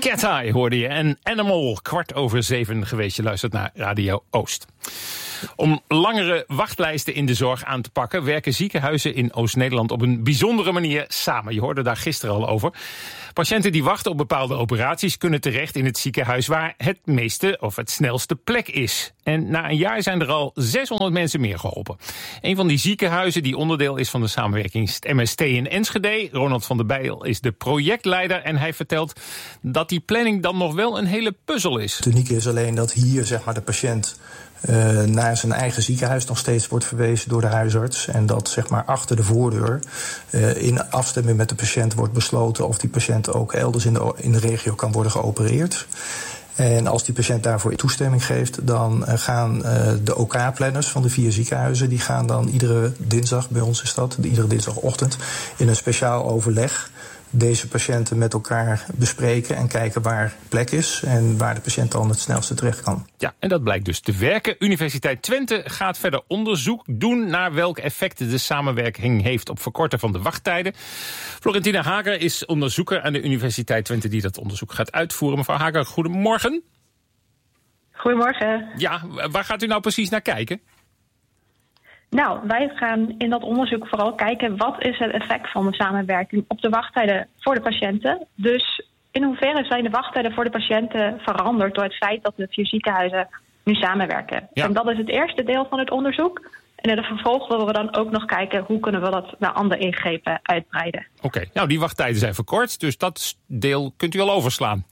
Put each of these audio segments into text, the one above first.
Cat Eye hoorde je en Animal, 7:15 geweest. Je luistert naar Radio Oost. Om langere wachtlijsten in de zorg aan te pakken werken ziekenhuizen in Oost-Nederland op een bijzondere manier samen. Je hoorde daar gisteren al over. Patiënten die wachten op bepaalde operaties kunnen terecht in het ziekenhuis waar het meeste of het snelste plek is. En na een jaar zijn er al 600 mensen meer geholpen. Een van die ziekenhuizen die onderdeel is van de samenwerking is het MST in Enschede. Ronald van der Bijl is de projectleider en hij vertelt dat die planning dan nog wel een hele puzzel is. Het unieke is alleen dat hier de patiënt naar zijn eigen ziekenhuis nog steeds wordt verwezen door de huisarts. En dat achter de voordeur in afstemming met de patiënt wordt besloten of die patiënt ook elders in de regio kan worden geopereerd. En als die patiënt daarvoor toestemming geeft, dan gaan de OK-planners van de 4 ziekenhuizen, die gaan dan iedere dinsdag, bij ons is dat, iedere dinsdagochtend, in een speciaal overleg deze patiënten met elkaar bespreken en kijken waar plek is en waar de patiënt dan het snelste terecht kan. Ja, en dat blijkt dus te werken. Universiteit Twente gaat verder onderzoek doen naar welk effect de samenwerking heeft op verkorten van de wachttijden. Florentina Hager is onderzoeker aan de Universiteit Twente die dat onderzoek gaat uitvoeren. Mevrouw Hager, goedemorgen. Goedemorgen. Ja, waar gaat u nou precies naar kijken? Nou, wij gaan in dat onderzoek vooral kijken wat is het effect van de samenwerking op de wachttijden voor de patiënten. Dus in hoeverre zijn de wachttijden voor de patiënten veranderd door het feit dat de 4 ziekenhuizen nu samenwerken. Ja. En dat is het eerste deel van het onderzoek. En in het vervolg willen we dan ook nog kijken hoe kunnen we dat naar andere ingrepen uitbreiden. Oké, nou die wachttijden zijn verkort, dus dat deel kunt u al overslaan.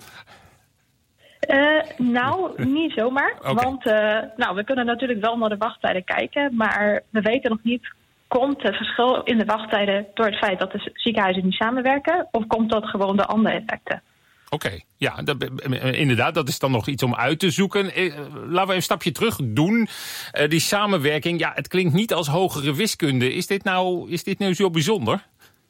Niet zomaar. Okay. Want we kunnen natuurlijk wel naar de wachttijden kijken, maar we weten nog niet, komt het verschil in de wachttijden door het feit dat de ziekenhuizen niet samenwerken, of komt dat gewoon door andere effecten? Oké, ja, inderdaad, dat is dan nog iets om uit te zoeken. Laten we even een stapje terug doen. Die samenwerking, ja, het klinkt niet als hogere wiskunde. Is dit nou zo bijzonder?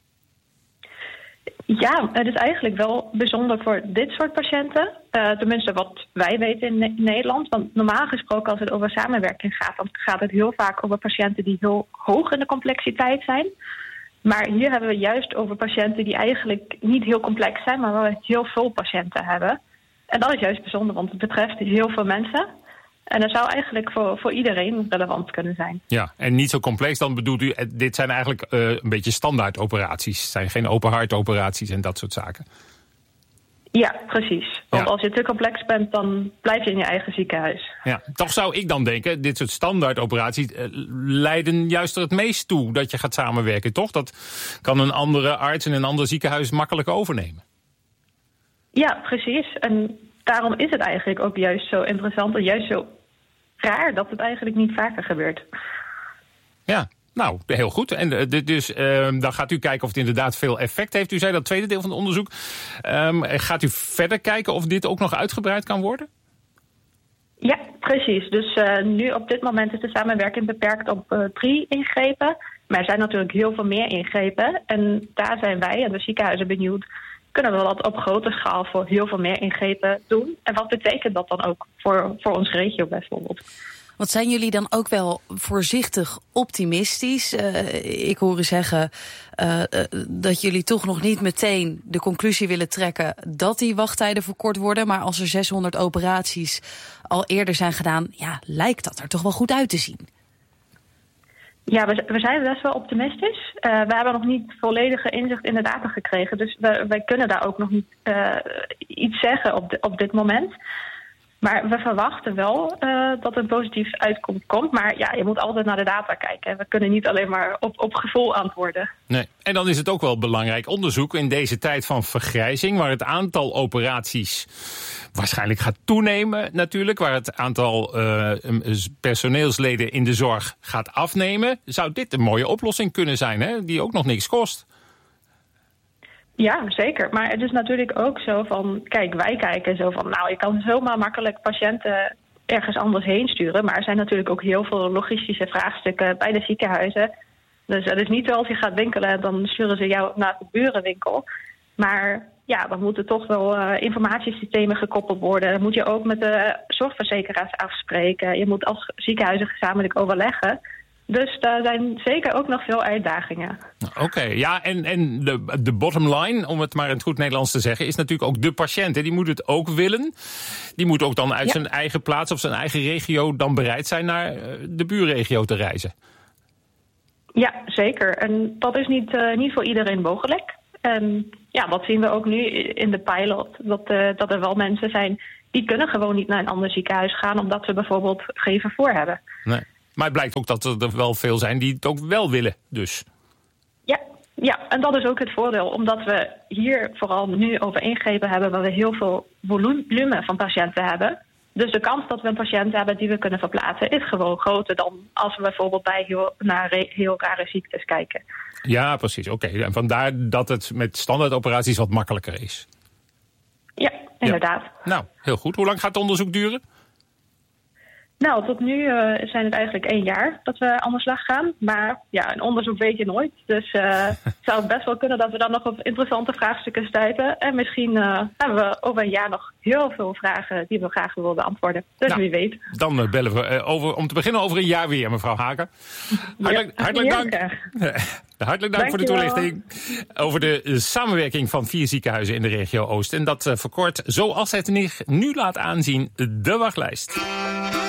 Ja, het is eigenlijk wel bijzonder voor dit soort patiënten. Tenminste wat wij weten in Nederland. Want normaal gesproken als het over samenwerking gaat, dan gaat het heel vaak over patiënten die heel hoog in de complexiteit zijn. Maar hier hebben we juist over patiënten die eigenlijk niet heel complex zijn, maar waar we heel veel patiënten hebben. En dat is juist bijzonder, want het betreft heel veel mensen. En dat zou eigenlijk voor iedereen relevant kunnen zijn. Ja, en niet zo complex, dan bedoelt u, dit zijn eigenlijk een beetje standaard operaties. Het zijn geen open hart operaties en dat soort zaken. Ja, precies. Want als je te complex bent, dan blijf je in je eigen ziekenhuis. Ja, toch zou ik dan denken, dit soort standaard operaties leiden juist er het meest toe dat je gaat samenwerken, toch? Dat kan een andere arts in een ander ziekenhuis makkelijk overnemen. Ja, precies. En daarom is het eigenlijk ook juist zo interessant en juist zo raar dat het eigenlijk niet vaker gebeurt. Ja, nou, heel goed. En dan gaat u kijken of het inderdaad veel effect heeft. U zei dat tweede deel van het onderzoek. Gaat u verder kijken of dit ook nog uitgebreid kan worden? Ja, precies. Dus nu op dit moment is de samenwerking beperkt op 3 ingrepen. Maar er zijn natuurlijk heel veel meer ingrepen. En daar zijn wij en de ziekenhuizen benieuwd, kunnen we dat op grote schaal voor heel veel meer ingrepen doen? En wat betekent dat dan ook voor onze regio bijvoorbeeld? Wat zijn jullie dan ook wel voorzichtig optimistisch? Ik hoor u zeggen dat jullie toch nog niet meteen de conclusie willen trekken dat die wachttijden verkort worden. Maar als er 600 operaties al eerder zijn gedaan, ja, lijkt dat er toch wel goed uit te zien. Ja, we zijn best wel optimistisch. We hebben nog niet volledige inzicht in de data gekregen. Dus wij kunnen daar ook nog niet iets zeggen op dit moment. Maar we verwachten wel dat een positief uitkomst komt. Maar ja, je moet altijd naar de data kijken. We kunnen niet alleen maar op gevoel antwoorden. Nee. En dan is het ook wel belangrijk onderzoek in deze tijd van vergrijzing, waar het aantal operaties waarschijnlijk gaat toenemen natuurlijk, waar het aantal personeelsleden in de zorg gaat afnemen. Zou dit een mooie oplossing kunnen zijn, hè? Die ook nog niks kost? Ja, zeker. Maar het is natuurlijk ook zo van, kijk, wij kijken zo van, nou, je kan zomaar makkelijk patiënten ergens anders heen sturen. Maar er zijn natuurlijk ook heel veel logistische vraagstukken bij de ziekenhuizen. Dus het is niet zoals je gaat winkelen, dan sturen ze jou naar de burenwinkel. Maar ja, dan moeten toch wel informatiesystemen gekoppeld worden. Dan moet je ook met de zorgverzekeraars afspreken. Je moet als ziekenhuizen gezamenlijk overleggen. Dus daar zijn zeker ook nog veel uitdagingen. Oké, ja, en de bottom line, om het maar in het goed Nederlands te zeggen, is natuurlijk ook de patiënt. Hè? Die moet het ook willen. Die moet ook dan uit zijn eigen plaats of zijn eigen regio dan bereid zijn naar de buurregio te reizen. Ja, zeker. En dat is niet voor iedereen mogelijk. En ja, dat zien we ook nu in de pilot. Dat er wel mensen zijn die kunnen gewoon niet naar een ander ziekenhuis gaan, omdat ze bijvoorbeeld geen vervoer hebben. Nee. Maar het blijkt ook dat er wel veel zijn die het ook wel willen, dus. Ja, en dat is ook het voordeel. Omdat we hier vooral nu over ingrepen hebben waar we heel veel volume van patiënten hebben. Dus de kans dat we een patiënt hebben die we kunnen verplaatsen is gewoon groter dan als we bijvoorbeeld naar heel rare ziektes kijken. Ja, precies. Oké. En vandaar dat het met standaardoperaties wat makkelijker is. Ja, inderdaad. Ja. Nou, heel goed. Hoe lang gaat het onderzoek duren? Nou, tot nu zijn het eigenlijk 1 jaar dat we aan de slag gaan. Maar ja, een onderzoek weet je nooit. Dus het zou best wel kunnen dat we dan nog op interessante vraagstukken stuiten. En misschien hebben we over een jaar nog heel veel vragen die we graag willen beantwoorden. Dus wie weet. Dan bellen we om te beginnen over een jaar weer, mevrouw Haken. Hartelijk dank. Hartelijk dank voor de toelichting over de samenwerking van 4 ziekenhuizen in de regio Oost. En dat verkort, zoals het nu laat aanzien, de wachtlijst.